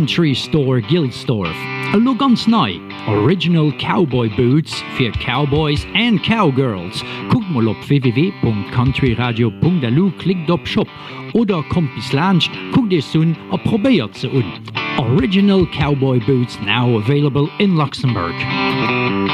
Country Store Gilsdorf. A lo ganz neu, Original Cowboy Boots für Cowboys and Cowgirls. Guckt mal op www.countryradio.lu, klickt op Shop oder kommt bis Lunch, guckt es un a probiert ze un. Original Cowboy Boots now available in Luxembourg.